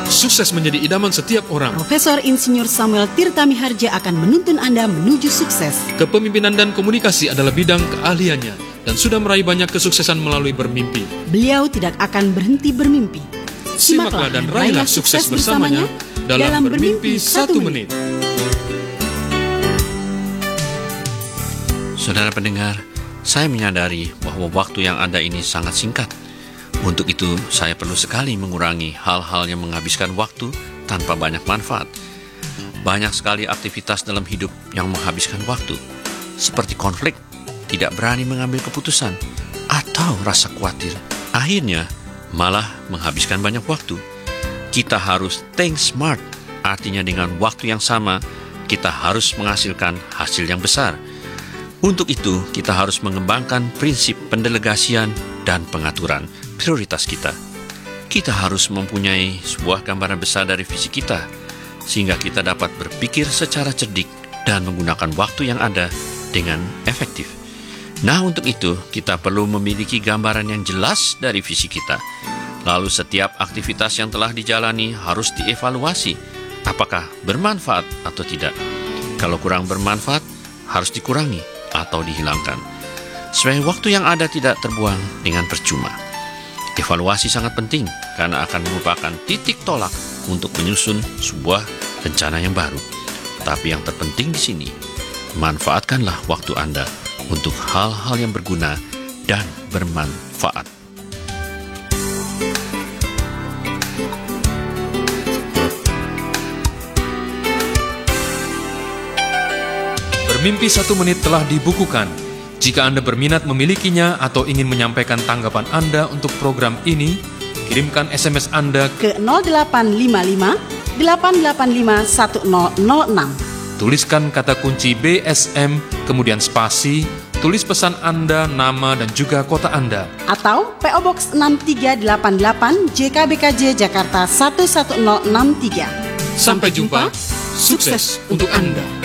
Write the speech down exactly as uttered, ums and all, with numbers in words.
Sukses menjadi idaman setiap orang. Profesor Insinyur Samuel Tirta Miharja akan menuntun Anda menuju sukses. Kepemimpinan dan komunikasi adalah bidang keahliannya dan sudah meraih banyak kesuksesan melalui bermimpi. Beliau tidak akan berhenti bermimpi. Simaklah dan raihlah sukses bersamanya dalam Bermimpi Satu Menit. Saudara pendengar, saya menyadari bahwa waktu yang ada ini sangat singkat. Untuk itu, saya perlu sekali mengurangi hal-hal yang menghabiskan waktu tanpa banyak manfaat. Banyak sekali aktivitas dalam hidup yang menghabiskan waktu, seperti konflik, tidak berani mengambil keputusan, atau rasa khawatir. Akhirnya, malah menghabiskan banyak waktu. Kita harus think smart, artinya dengan waktu yang sama, kita harus menghasilkan hasil yang besar. Untuk itu, kita harus mengembangkan prinsip pendelegasian dan pengaturan prioritas kita. Kita harus mempunyai sebuah gambaran besar dari visi kita, sehingga kita dapat berpikir secara cerdik dan menggunakan waktu yang ada dengan efektif. Nah, untuk itu, kita perlu memiliki gambaran yang jelas dari visi kita. Lalu setiap aktivitas yang telah dijalani harus dievaluasi, apakah bermanfaat atau tidak. Kalau kurang bermanfaat, harus dikurangi atau dihilangkan, supaya waktu yang ada tidak terbuang dengan percuma. Evaluasi sangat penting karena akan merupakan titik tolak untuk menyusun sebuah rencana yang baru. Tapi yang terpenting di sini, manfaatkanlah waktu Anda untuk hal-hal yang berguna dan bermanfaat. Bermimpi Satu Menit telah dibukukan. Jika Anda berminat memilikinya atau ingin menyampaikan tanggapan Anda untuk program ini, kirimkan S M S Anda ke nol delapan lima lima delapan delapan lima satu nol nol enam. Tuliskan kata kunci B S M, kemudian spasi, tulis pesan Anda, nama dan juga kota Anda. Atau P O Box enam tiga delapan delapan J K B K J Jakarta satu satu nol enam tiga. Sampai jumpa, sukses untuk Anda.